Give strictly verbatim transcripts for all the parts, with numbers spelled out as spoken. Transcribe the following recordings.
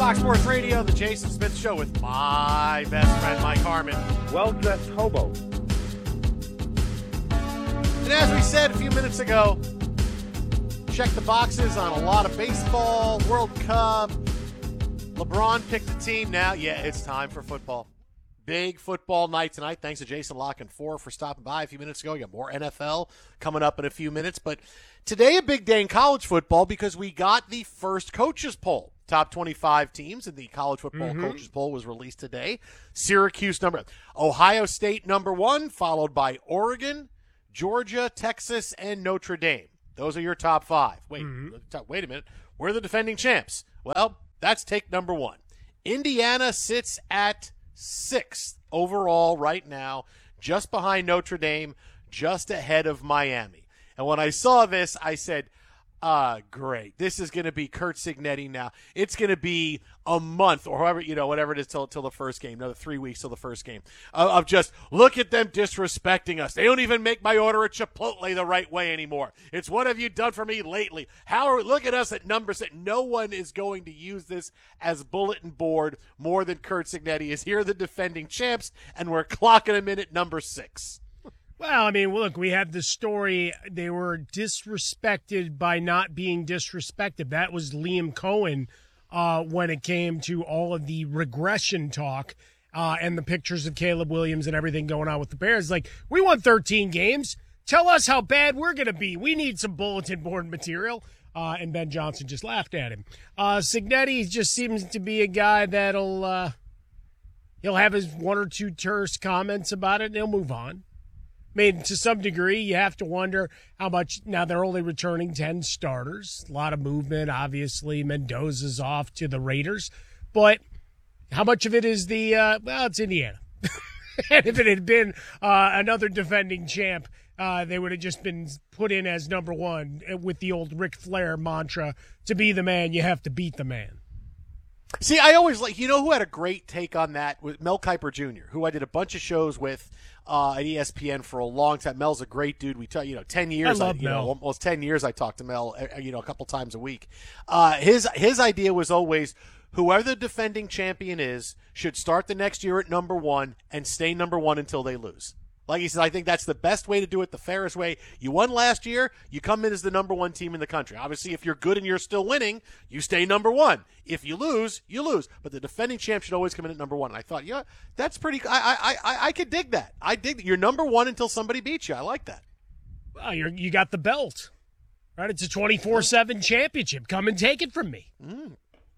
Fox Sports Radio, the Jason Smith Show with my best friend, Mike Harmon. Well-dressed hobo. And as we said a few minutes ago, check the boxes on a lot of baseball, World Cup. LeBron picked a team now. Yeah, it's time for football. Big football night tonight. Thanks to Jason Lock and Four for stopping by a few minutes ago. We got more N F L coming up in a few minutes. But today a big day in college football because we got the first coaches poll. Top twenty-five teams in the college football mm-hmm. coaches poll was released today. Syracuse number, Ohio State number one, followed by Oregon, Georgia, Texas, and Notre Dame. Those are your top five. Wait, mm-hmm. wait a minute. We're the defending champs. Well, that's take number one. Indiana sits at sixth overall right now, just behind Notre Dame, just ahead of Miami. And when I saw this, I said, ah, great. This is going to be Curt Cignetti now. It's going to be a month or however, you know, whatever it is till, till the first game, another three weeks till the first game, of, of just look at them disrespecting us. They don't even make my order at Chipotle the right way anymore. It's what have you done for me lately? How are, look at us at numbers that no one is going to use this as bulletin board more than Curt Cignetti is. Here are the defending champs, and we're clocking them in at number six. Well, I mean, look, we have the story. They were disrespected by not being disrespected. That was Liam Cohen uh, when it came to all of the regression talk uh, and the pictures of Caleb Williams and everything going on with the Bears. Like, we won thirteen games. Tell us how bad we're going to be. We need some bulletin board material. Uh, and Ben Johnson just laughed at him. Uh, Cignetti just seems to be a guy that'll uh, he'll have his one or two terse comments about it, and he'll move on. I mean, to some degree, you have to wonder how much. Now, they're only returning ten starters. A lot of movement, obviously. Mendoza's off to the Raiders. But how much of it is the, uh, well, it's Indiana. And if it had been uh, another defending champ, uh, they would have just been put in as number one with the old Ric Flair mantra, to be the man, you have to beat the man. See, I always like, you know who had a great take on that? Was Mel Kiper Junior, who I did a bunch of shows with uh, at E S P N for a long time. Mel's a great dude. We talk, you know, ten years. I love I, you Mel. know, almost ten years I talked to Mel, you know, a couple times a week. Uh, his his idea was always whoever the defending champion is should start the next year at number one and stay number one until they lose. Like he said, I think that's the best way to do it, the fairest way. You won last year, you come in as the number one team in the country. Obviously, if you're good and you're still winning, you stay number one. If you lose, you lose. But the defending champ should always come in at number one. And I thought, yeah, that's pretty – I I I I could dig that. I dig that. You're number one until somebody beats you. I like that. Well, you're, you got the belt, right? It's a twenty-four seven championship. Come and take it from me. Mm.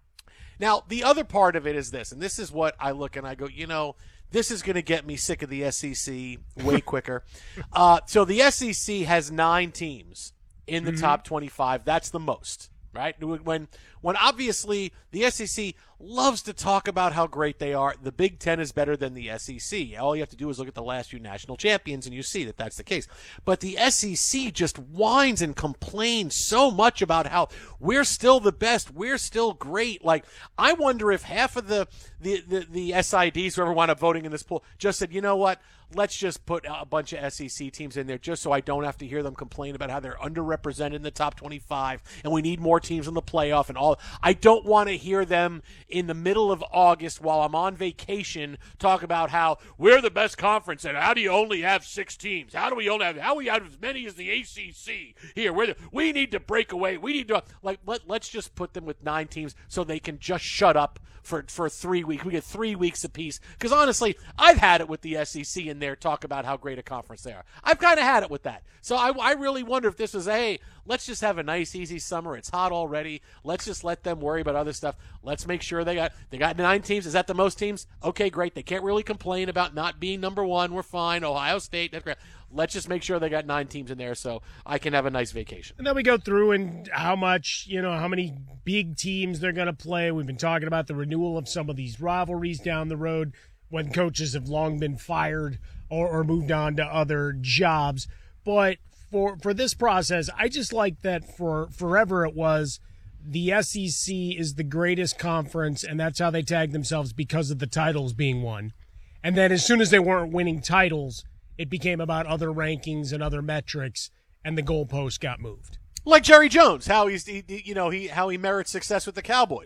Now, the other part of it is this, and this is what I look and I go, you know – this is going to get me sick of the S E C way quicker. uh, so the S E C has nine teams in the mm-hmm. top twenty-five. That's the most, right? When, when obviously the S E C loves to talk about how great they are. The Big Ten is better than the S E C. All you have to do is look at the last few national champions, and you see that that's the case. But the S E C just whines and complains so much about how we're still the best, we're still great. Like, I wonder if half of the the the, the S I Ds, whoever wound up voting in this poll, just said, you know what? Let's just put a bunch of S E C teams in there just so I don't have to hear them complain about how they're underrepresented in the top twenty-five and we need more teams in the playoff and all. I don't want to hear them in the middle of August while I'm on vacation talk about how we're the best conference and how do you only have six teams? How do we only have, how we have as many as the A C C here? We're the, we need to break away. We need to, like, let, let's just put them with nine teams so they can just shut up for, for three weeks. We get three weeks apiece. Because honestly, I've had it with the S E C in there talk about how great a conference they are. I've kind of had it with that. So I, I really wonder if this was, hey, let's just have a nice, easy summer. It's hot already. Let's just let them worry about other stuff. Let's make sure they got they got nine teams. Is that the most teams? Okay, great. They can't really complain about not being number one. We're fine. Ohio State, that's great. Let's just make sure they got nine teams in there so I can have a nice vacation. And then we go through and how much, you know, how many big teams they're going to play. We've been talking about the renewal of some of these rivalries down the road when coaches have long been fired or, or moved on to other jobs. But for for this process, I just like that for forever it was the S E C is the greatest conference, and that's how they tag themselves because of the titles being won. And then as soon as they weren't winning titles, it became about other rankings and other metrics, and the goalpost got moved. Like Jerry Jones, how he's he, you know he how he merits success with the Cowboys.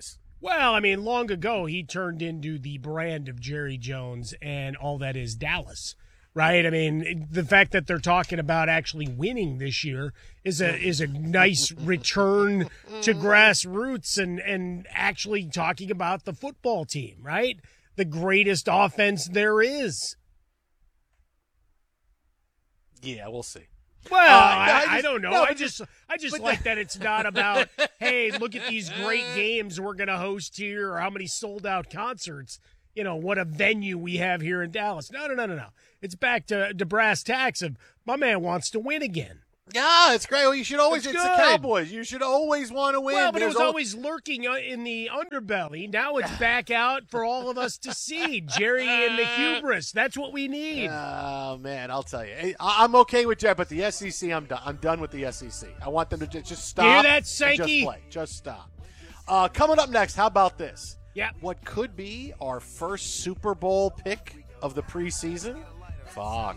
Well, I mean, long ago he turned into the brand of Jerry Jones and all that is Dallas, right? I mean, the fact that they're talking about actually winning this year is a is a nice return to grassroots and and actually talking about the football team, right? The greatest offense there is. Yeah, we'll see. Well, Uh, I, I I, just- don't know. no, I but just, I just but like the- that it's not about, hey, look at these great games we're going to host here, or how many sold out concerts. You know, what a venue we have here in Dallas. No, no, no, no, no. It's back to, to brass tacks of my man wants to win again. Yeah, it's great. Well, you should always, It's it's the good. Cowboys. You should always want to win. Well, but it There's was al- always lurking uh, in the underbelly. Now it's back out for all of us to see. Jerry and the hubris. That's what we need. Oh, man, I'll tell you. I- I'm okay with that, but the S E C, I'm done. I'm done with the S E C. I want them to ju- just stop. Hear that, and Sankey? Just play. Just stop. Uh, coming up next, how about this? Yeah. What could be our first Super Bowl pick of the preseason? Fox.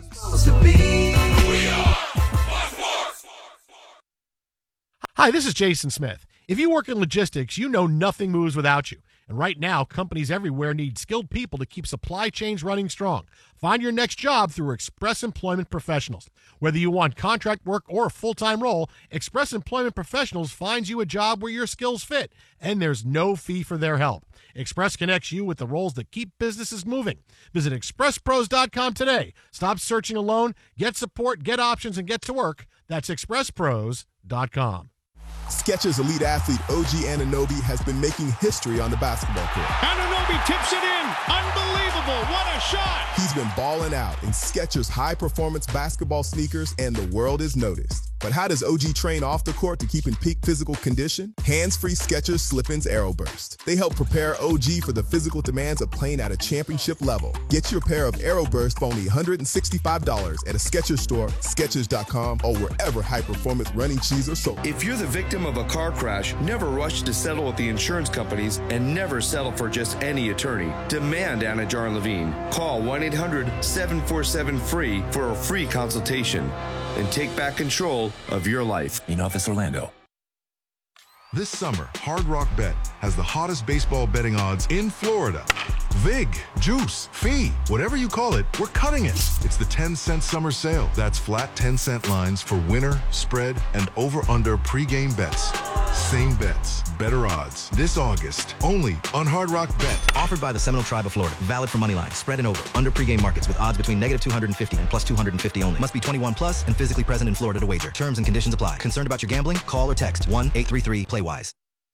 Hi, this is Jason Smith. If you work in logistics, you know nothing moves without you. And right now, companies everywhere need skilled people to keep supply chains running strong. Find your next job through Express Employment Professionals. Whether you want contract work or a full-time role, Express Employment Professionals finds you a job where your skills fit, and there's no fee for their help. Express connects you with the roles that keep businesses moving. Visit express pros dot com today. Stop searching alone. Get support, get options, and get to work. That's express pros dot com. Skechers elite athlete O G Anunoby has been making history on the basketball court. Anunoby tips it in. Unbelievable. What a shot. He's been balling out in Skechers high-performance basketball sneakers, and the world is noticed. But how does O G train off the court to keep in peak physical condition? Hands-free Skechers Slip-ins Aeroburst. They help prepare O G for the physical demands of playing at a championship level. Get your pair of Aeroburst for only one hundred sixty-five dollars at a Skechers store, skechers dot com, or wherever high-performance running shoes are sold. If you're the victim of a car crash, never rush to settle with the insurance companies and never settle for just any attorney. Demand Anna Jar Levine. Call one eight hundred seven four seven free for a free consultation and take back control of your life. In Office Orlando. This summer, Hard Rock Bet has the hottest baseball betting odds in Florida. Vig, Juice, Fee, whatever you call it, we're cutting it. It's the ten cent summer sale. That's flat ten cent lines for winner, spread, and over-under pregame bets. Same bets, better odds. This August, only on Hard Rock Bet. Offered by the Seminole Tribe of Florida. Valid for moneyline, spread and over. Under pregame markets with odds between negative two hundred fifty and plus two hundred fifty only. Must be twenty-one plus and physically present in Florida to wager. Terms and conditions apply. Concerned about your gambling? Call or text one eight three three play wise.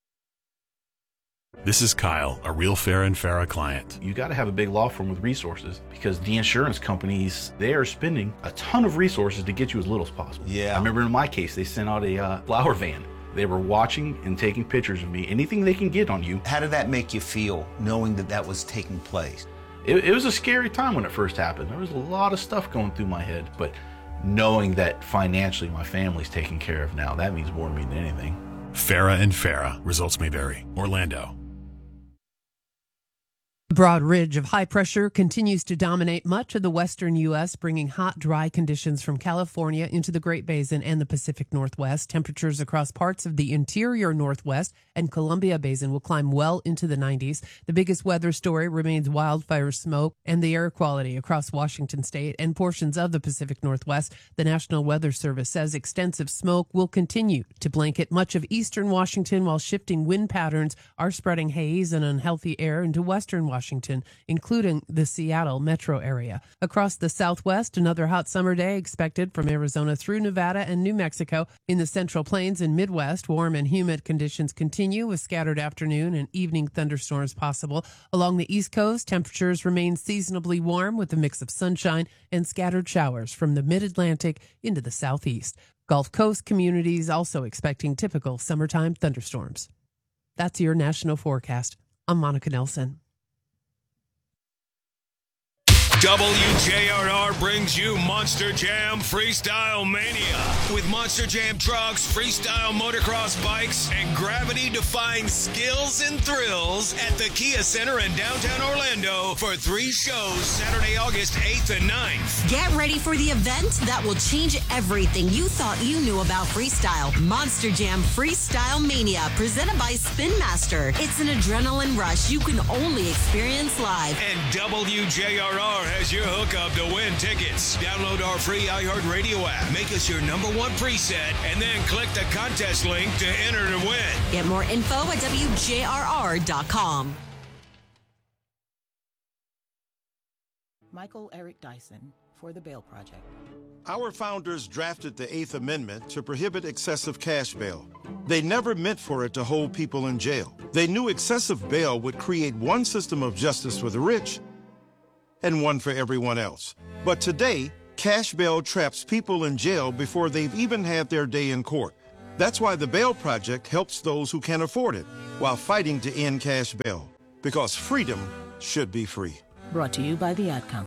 This is Kyle, a real Farah and Farah client. You got to have a big law firm with resources because the insurance companies, they are spending a ton of resources to get you as little as possible. Yeah. I remember in my case, they sent out a uh, flower van. They were watching and taking pictures of me, anything they can get on you. How did that make you feel, knowing that that was taking place? It, it was a scary time when it first happened. There was a lot of stuff going through my head, but knowing that financially my family's taken care of now, that means more to me than anything. Farah and Farah. Results may vary. Orlando. The broad ridge of high pressure continues to dominate much of the western U S, bringing hot, dry conditions from California into the Great Basin and the Pacific Northwest. Temperatures across parts of the interior Northwest and Columbia Basin will climb well into the nineties. The biggest weather story remains wildfire smoke and the air quality across Washington state and portions of the Pacific Northwest. The National Weather Service says extensive smoke will continue to blanket much of eastern Washington, while shifting wind patterns are spreading haze and unhealthy air into western Washington. Washington, including the Seattle metro area. Across the Southwest, another hot summer day expected from Arizona through Nevada and New Mexico. In the Central Plains and Midwest, warm and humid conditions continue with scattered afternoon and evening thunderstorms possible. Along the East Coast, temperatures remain seasonably warm with a mix of sunshine and scattered showers from the mid-Atlantic into the southeast. Gulf Coast communities also expecting typical summertime thunderstorms. That's your national forecast. I'm Monica Nelson. W J R R brings you Monster Jam Freestyle Mania. With Monster Jam trucks, freestyle motocross bikes, and gravity-defying skills and thrills at the Kia Center in downtown Orlando for three shows Saturday, August eighth and ninth. Get ready for the event that will change everything you thought you knew about freestyle. Monster Jam Freestyle Mania, presented by Spin Master. It's an adrenaline rush you can only experience live. And W J R R has your hookup to win tickets. Download our free iHeartRadio app. Make us your number one preset, and then click the contest link to enter to win. Get more info at W J R R dot com. Michael Eric Dyson for the Bail Project. Our founders drafted the Eighth Amendment to prohibit excessive cash bail. They never meant for it to hold people in jail. They knew excessive bail would create one system of justice for the rich and one for everyone else. But today, cash bail traps people in jail before they've even had their day in court. That's why the Bail Project helps those who can afford it while fighting to end cash bail. Because freedom should be free. Brought to you by the Ad Council.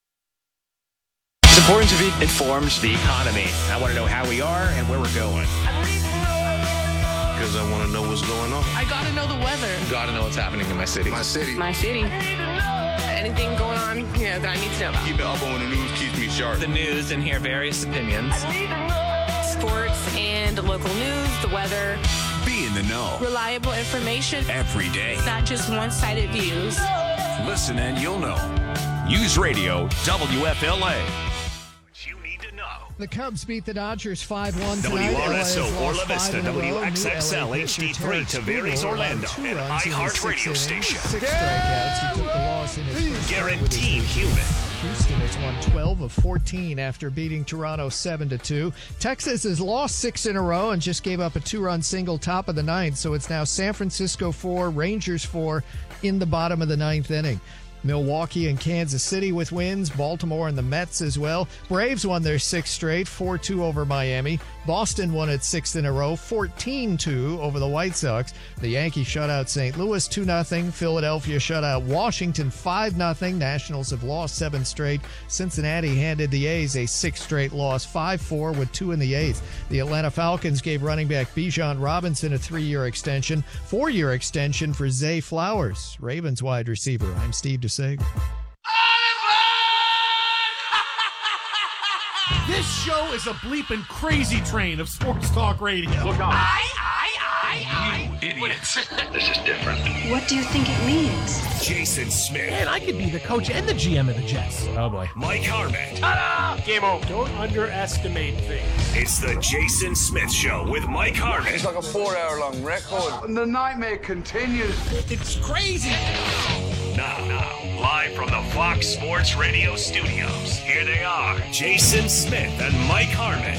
It's important to be informed the economy. I want to know how we are and where we're going. Because I want to know what's going on. I got to know the weather. Got to know what's happening in my city. My city. My city. Anything going on, you know, that I need to know about. Keep it up on the news, keeps me sharp. The news and hear various opinions. Sports and local news, the weather. Be in the know. Reliable information. Every day. It's not just one-sided views. Listen and you'll know. News Radio W F L A. The Cubs beat the Dodgers five one tonight. W R S O Orla Vista, W X X L H D three, Tavares, Orlando, an iHeart radio station. Six strikeouts. He took the loss in his first Guaranteed human. Houston has won twelve of fourteen after beating Toronto seven to two. Texas has lost six in a row and just gave up a two-run single top of the ninth, so it's now San Francisco four, Rangers four in the bottom of the ninth inning. Milwaukee and Kansas City with wins. Baltimore and the Mets as well. Braves won their sixth straight, four two over Miami. Boston won its sixth in a row, fourteen two over the White Sox. The Yankees shut out Saint Louis two nothing. Philadelphia shut out Washington five nothing. Nationals have lost seven straight. Cincinnati handed the A's a sixth straight loss, five four with two in the eighth. The Atlanta Falcons gave running back Bijan Robinson a three-year extension, four-year extension for Zay Flowers, Ravens wide receiver. I'm Steve DeSager. This show is a bleeping crazy train of sports talk radio. Look on. I, I, I, I. You idiots. This is different. What do you think it means? Jason Smith. Man, I could be the coach and the G M of the Jets. Oh, boy. Mike Harmon. Ta-da! Game over. Don't underestimate things. It's the Jason Smith Show with Mike Harmon. It's like a four-hour-long record. And the nightmare continues. It's crazy. Now, now, live from the Fox Sports Radio studios, here they are, Jason Smith and Mike Harmon.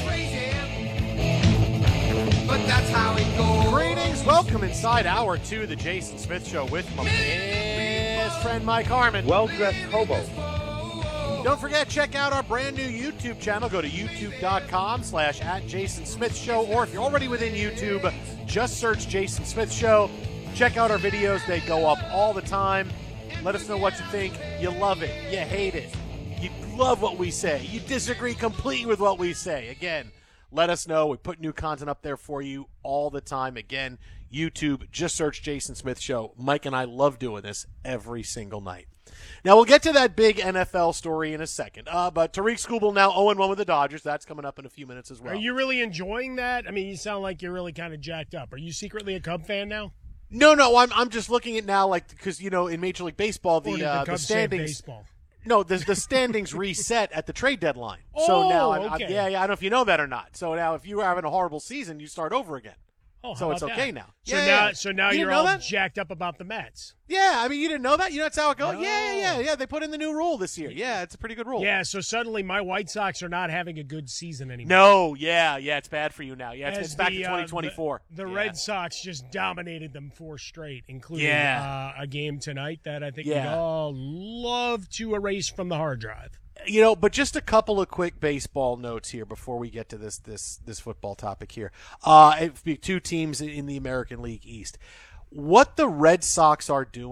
But that's how it goes. Greetings, welcome inside hour two of the Jason Smith Show with my best friend Mike Harmon. Well-dressed hobo. Don't forget, check out our brand new YouTube channel. Go to youtube.com slash at Jason Smith Show, or if you're already within YouTube, just search Jason Smith Show. Check out our videos. They go up all the time. Let us know what you think. You love it. You hate it. You love what we say. You disagree completely with what we say. Again, let us know. We put new content up there for you all the time. Again, YouTube, just search Jason Smith Show. Mike and I love doing this every single night. Now, we'll get to that big N F L story in a second. Uh, but Tariq Skubal now oh and one with the Dodgers. That's coming up in a few minutes as well. Are you really enjoying that? I mean, you sound like you're really kind of jacked up. Are you secretly a Cub fan now? No, no, I'm I'm just looking at now, like, because, you know, in Major League Baseball, the, the, uh, the standings. Baseball? No, the, the standings reset at the trade deadline. Oh, so now, I'm, okay. I'm, yeah, yeah, I don't know if you know that or not. So now, if you were having a horrible season, you start over again. Oh, so it's okay that? now. So yeah, now, yeah. so now you you're all all jacked up about the Mets. Yeah, I mean, you didn't know that? You know that's how it goes? No. Yeah, yeah, yeah, yeah. They put in the new rule this year. Yeah, it's a pretty good rule. Yeah, so suddenly my White Sox are not having a good season anymore. No, yeah, yeah, it's bad for you now. Yeah, it's, it's back the, to twenty twenty-four. Uh, the the yeah. Red Sox just dominated them four straight, including yeah. uh, a game tonight that I think yeah. we'd all love to erase from the hard drive. You know, but just a couple of quick baseball notes here before we get to this this this football topic here. Uh, two teams in the American League East. What the Red Sox are doing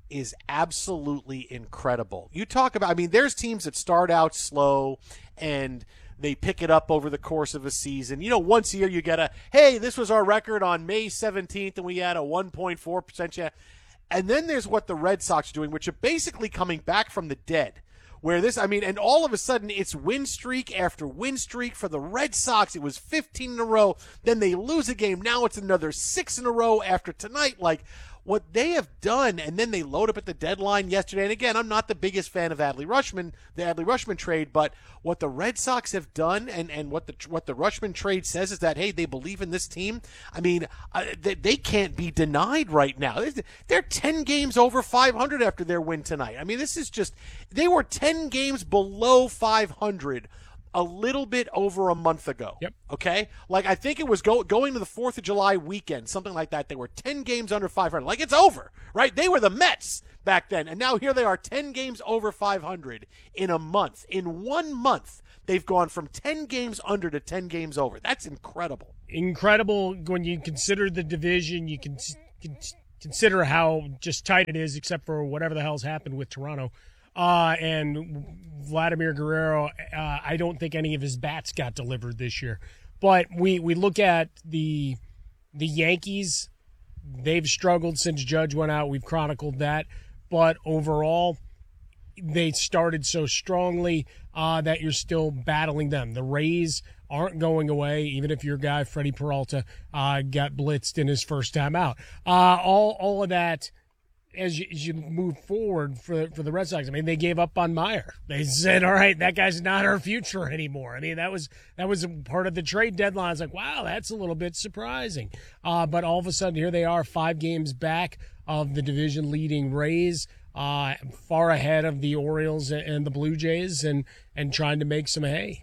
is absolutely incredible. You talk about, I mean, there's teams that start out slow and they pick it up over the course of a season. You know, once a year you get a, hey, this was our record on May seventeenth and we had a one point four percent chance. And then there's what the Red Sox are doing, which are basically coming back from the dead. Where this, I mean, and all of a sudden it's win streak after win streak for the Red Sox. It was fifteen in a row. Then they lose a game. Now it's another six in a row after tonight. Like, what they have done, and then they load up at the deadline yesterday. And again, I'm not the biggest fan of Adley Rutschman, the Adley Rutschman trade, but what the Red Sox have done, and, and what the what the Rutschman trade says is that, hey, they believe in this team. I mean, uh, they, they can't be denied right now. They're ten games over five hundred after their win tonight. I mean, this is just, they were ten games below five hundred a little bit over a month ago. Yep. Okay? Like, I think it was go, going to the fourth of July weekend, something like that. They were ten games under five hundred. Like, it's over, right? They were the Mets back then. And now here they are, ten games over five hundred in a month. In one month, they've gone from ten games under to ten games over. That's incredible. Incredible when you consider the division. You can, can consider how just tight it is, except for whatever the hell's happened with Toronto. Uh, and Vladimir Guerrero, uh, I don't think any of his bats got delivered this year. But we, we look at the the Yankees. They've struggled since Judge went out. We've chronicled that. But overall, they started so strongly uh, that you're still battling them. The Rays aren't going away, even if your guy, Freddie Peralta, uh, got blitzed in his first time out. Uh, all, all of that. As you, as you move forward for for the Red Sox, I mean, they gave up on Meyer. They said, "All right, that guy's not our future anymore." I mean, that was that was a part of the trade deadline. It's like, wow, that's a little bit surprising. Uh, but all of a sudden, here they are, five games back of the division-leading Rays, uh, far ahead of the Orioles and the Blue Jays, and and trying to make some hay.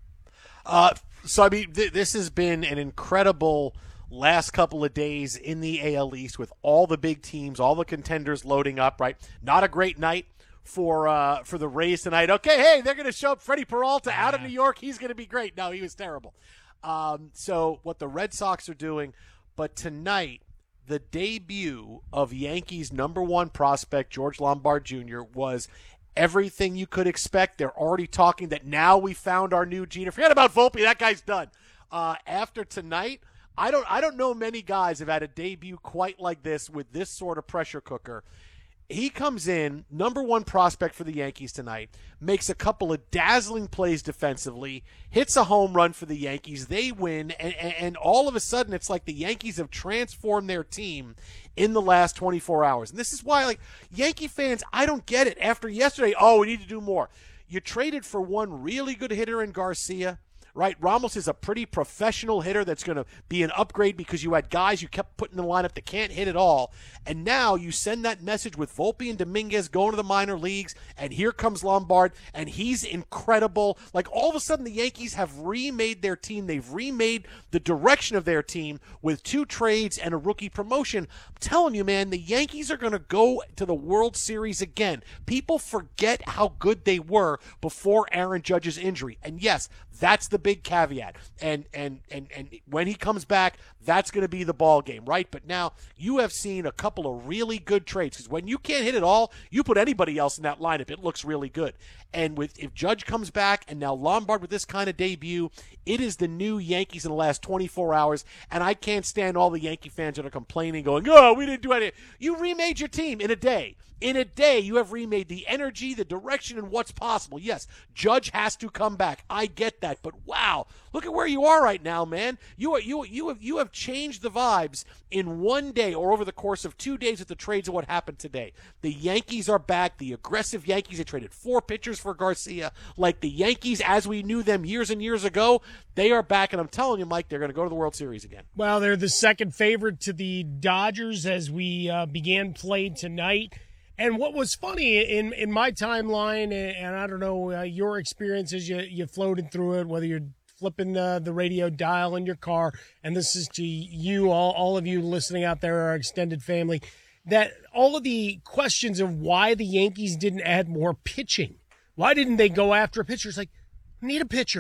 Uh, so I mean, th- this has been an incredible last couple of days in the A L East with all the big teams, all the contenders loading up, right? Not a great night for uh, for the Rays tonight. Okay, hey, they're going to show up Freddie Peralta out of New York. He's going to be great. No, he was terrible. Um, so what the Red Sox are doing, but tonight, the debut of Yankees' number one prospect, George Lombard Junior, was everything you could expect. They're already talking that now we found our new Jeter. Forget about Volpe. That guy's done. Uh, after tonight, I don't I don't know many guys have had a debut quite like this with this sort of pressure cooker. He comes in, number one prospect for the Yankees tonight, makes a couple of dazzling plays defensively, hits a home run for the Yankees. They win, and, and, and all of a sudden it's like the Yankees have transformed their team in the last twenty-four hours. And this is why, like, Yankee fans, I don't get it. After yesterday, oh, we need to do more. You traded for one really good hitter in Garcia. Right, Ramos is a pretty professional hitter that's going to be an upgrade because you had guys you kept putting in the lineup that can't hit at all. And now you send that message with Volpe and Dominguez going to the minor leagues, and here comes Lombard, and he's incredible. Like, all of a sudden the Yankees have remade their team. They've remade the direction of their team with two trades and a rookie promotion. I'm telling you, man, the Yankees are going to go to the World Series again. People forget how good they were before Aaron Judge's injury. And yes, that's the big caveat. And and and and when he comes back, that's going to be the ball game, right? But now you have seen a couple of really good trades, because when you can't hit it all, you put anybody else in that lineup, it looks really good. And with if Judge comes back and now Lombard with this kind of debut, it is the new Yankees in the last twenty-four hours. And I can't stand all the Yankee fans that are complaining, going, oh, we didn't do anything. You remade your team in a day. In a day, you have remade the energy, the direction, and what's possible. Yes, Judge has to come back. I get that, but wow, look at where you are right now, man. You are you you have you have changed the vibes in one day or over the course of two days with the trades of what happened today. The Yankees are back. The aggressive Yankees. They traded four pitchers for Garcia, like the Yankees as we knew them years and years ago. They are back, and I'm telling you, Mike, they're going to go to the World Series again. Well, they're the second favorite to the Dodgers as we uh, began play tonight. And what was funny in, in my timeline, and I don't know uh, your experience as you, you floated through it, whether you're flipping uh, the radio dial in your car, and this is to you, all, all of you listening out there, our extended family, that all of the questions of why the Yankees didn't add more pitching. Why didn't they go after a pitcher? It's like, we need a pitcher.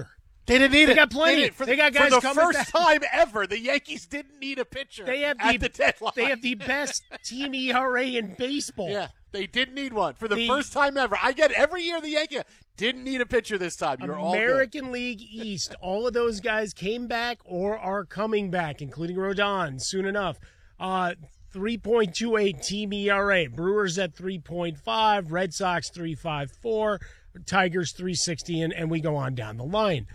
They didn't need they it. Got plenty. They, They, did. For, they got guys for the coming first back. time ever, the Yankees didn't need a pitcher They have at the, the deadline. They have the best team E R A in baseball. Yeah, they didn't need one for the, The- first time ever. I get it. Every year the Yankees didn't need a pitcher this time. You're all good. American League East, all of those guys came back or are coming back, including Rodon soon enough. Uh, three point two eight team E R A. Brewers at three point five, Red Sox three point five four, Tigers three sixty, and, and we go on down the line.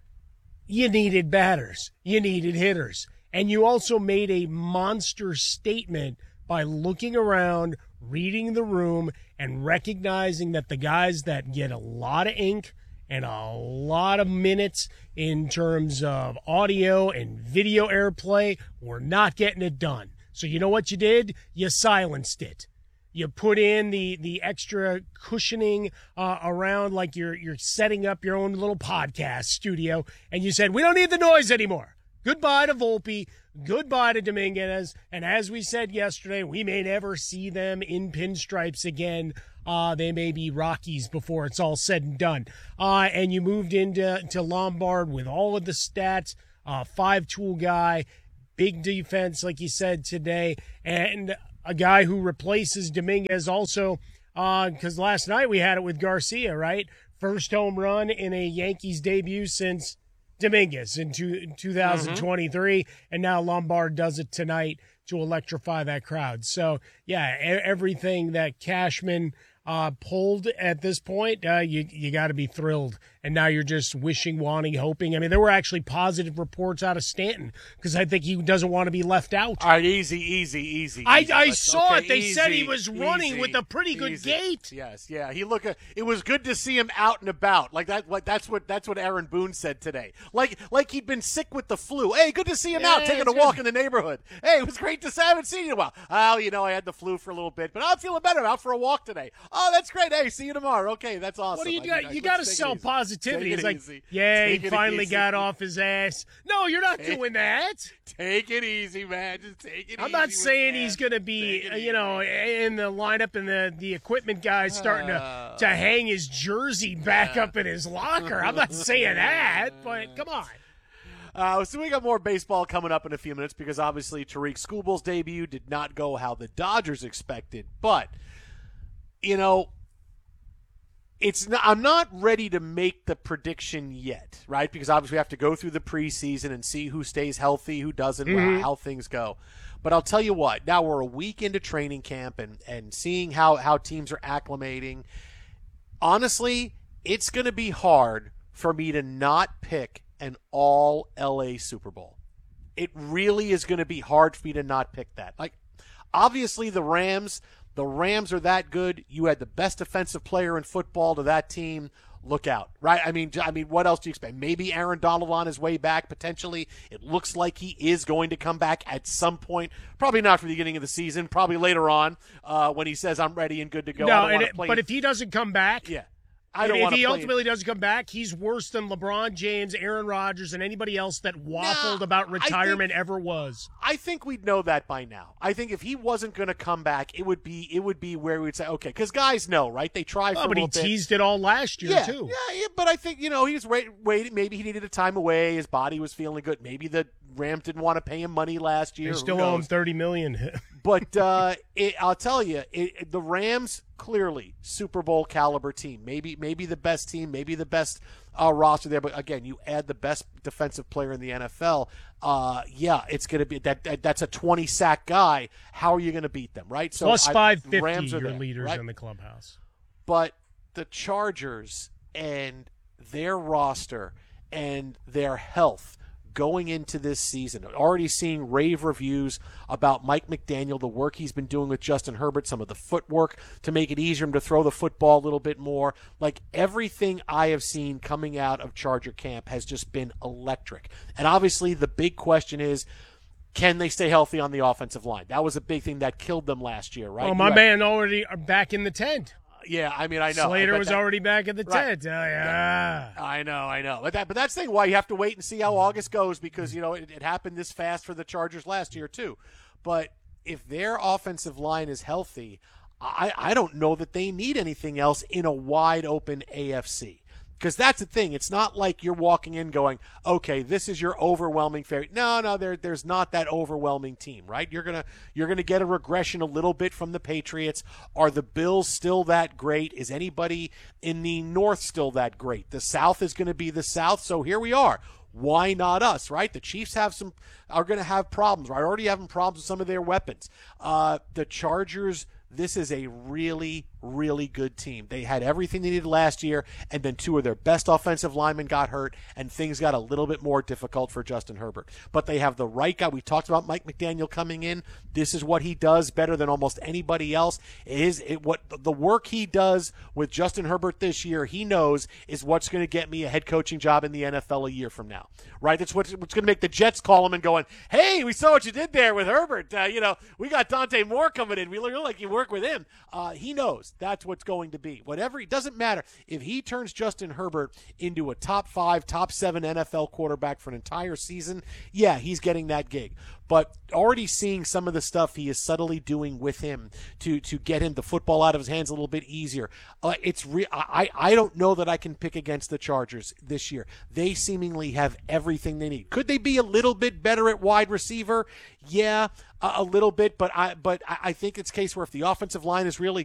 You needed batters. You needed hitters. And you also made a monster statement by looking around, reading the room, and recognizing that the guys that get a lot of ink and a lot of minutes in terms of audio and video airplay were not getting it done. So you know what you did? You silenced it. You put in the the extra cushioning uh, around, like you're you're setting up your own little podcast studio, and you said, we don't need the noise anymore. Goodbye to Volpe. Goodbye to Dominguez. And as we said yesterday, we may never see them in pinstripes again. Uh, they may be Rockies before it's all said and done. Uh, and you moved into to Lombard with all of the stats, uh, five-tool guy, big defense, like you said today, and a guy who replaces Dominguez also, because uh, last night we had it with Garcia, right? First home run in a Yankees debut since Dominguez in, two, in two thousand twenty-three, mm-hmm. and now Lombard does it tonight to electrify that crowd. So, yeah, e- everything that Cashman uh, pulled at this point, uh, you you got to be thrilled. And now you're just wishing, wanting, hoping. I mean, there were actually positive reports out of Stanton because I think he doesn't want to be left out. All right, easy, easy, easy. I, easy. I Let's, saw okay, it. They easy, said he was running easy, with a pretty good easy. gait. Yes, yeah. He look. It was good to see him out and about. Like that. Like that's what that's what Aaron Boone said today. Like like he'd been sick with the flu. Hey, good to see him Yeah, out taking a it's walk good. in the neighborhood. Hey, it was great to see. I haven't seen you in a while. Oh, you know, I had the flu for a little bit, but I'm feeling better. Out for a walk today. Oh, that's great. Hey, see you tomorrow. Okay, that's awesome. What do you I- got? I- you let's got to take it sell easy. positivity. Take It's it like, easy. yeah, Take he it finally easy. got off his ass. No, you're not Take- doing that. Take it easy, man. Just take it easy. I'm not with saying Cam. he's going to be, Take uh, it you know, in the lineup and the, the equipment guy's starting Uh. to, to hang his jersey back up in his locker. I'm not saying that, but come on. Uh, so we got more baseball coming up in a few minutes because obviously Tariq Schoolball's debut did not go how the Dodgers expected. But, you know, it's not, I'm not ready to make the prediction yet, right? Because obviously we have to go through the preseason and see who stays healthy, who doesn't, Mhm. how things go. But I'll tell you what, now we're a week into training camp and, and seeing how, how teams are acclimating. Honestly, it's going to be hard for me to not pick an all L A Super Bowl. It really is going to be hard for me to not pick that. Like, obviously the Rams, the Rams are that good. You had the best defensive player in football to that team. Look out, right? I mean, I mean, what else do you expect? Maybe Aaron Donald on his way back, potentially. It looks like he is going to come back at some point. Probably not for the beginning of the season. Probably later on uh, when he says, I'm ready and good to go. I No, don't and wanna it, play but if he doesn't come back, yeah. I don't if want he to play ultimately doesn't come back, he's worse than LeBron James, Aaron Rodgers, and anybody else that waffled Nah, about I think- retirement ever was. I think we'd know that by now. I think if he wasn't going to come back, it would be it would be where we'd say, okay, because guys know, right? They try for Oh, a but he little bit. teased it all last year, yeah, too. Yeah, yeah, but I think, you know, he was wait, waiting. Maybe he needed a time away. His body was feeling good. Maybe the Rams didn't want to pay him money last year. They Who still owe him knows? thirty million dollars. But uh, it, I'll tell you, it, the Rams clearly Super Bowl caliber team. Maybe maybe the best team, maybe the best uh, roster there. But again, you add the best defensive player in the N F L. Uh, yeah, it's going to be that, that. That's a twenty sack guy. How are you going to beat them, right? So Plus I- five fifty, Rams are your there, leaders right? in the clubhouse. But the Chargers and their roster and their health going into this season, already seeing rave reviews about Mike McDaniel, the work he's been doing with Justin Herbert, some of the footwork to make it easier for him to throw the football a little bit more. Like, everything I have seen coming out of Charger camp has just been electric. And obviously the big question is, can they stay healthy on the offensive line? That was a big thing that killed them last year, right? Oh, You my had- man already are back in the tent. Yeah, I mean, I know. Slater But was that- already back at the Right. tent. Oh, yeah. I know, I know. But that, but that's the thing why you have to wait and see how August goes because, you know, it, it happened this fast for the Chargers last year too. But if their offensive line is healthy, I, I don't know that they need anything else in a wide open A F C. Because that's the thing. It's not like you're walking in going, okay, this is your overwhelming favorite. No, no, there, there's not that overwhelming team, right? You're gonna you're gonna get a regression a little bit from the Patriots. Are the Bills still that great? Is anybody in the North still that great? The South is going to be the South, so here we are. Why not us, right? The Chiefs have some are going to have problems. Right? Already having problems with some of their weapons. Uh, the Chargers. This is a really, really good team. They had everything they needed last year, and then two of their best offensive linemen got hurt, and things got a little bit more difficult for Justin Herbert. But they have the right guy. We talked about Mike McDaniel coming in. This is what he does better than almost anybody else. It is it, what the work he does with Justin Herbert this year, he knows is what's going to get me a head coaching job in the N F L a year from now. Right? That's what's, what's going to make the Jets call him and going, hey, we saw what you did there with Herbert. Uh, you know, we got Dante Moore coming in. We look like you work with him. Uh, he knows that's what's going to be. Whatever, it doesn't matter. If he turns Justin Herbert into a top five, top seven N F L quarterback for an entire season, yeah, he's getting that gig. But already seeing some of the stuff he is subtly doing with him to to get him the football out of his hands a little bit easier. Uh, it's re- I, I don't know that I can pick against the Chargers this year. They seemingly have everything they need. Could they be a little bit better at wide receiver? Yeah, a, a little bit. But I but I think it's a case where if the offensive line is really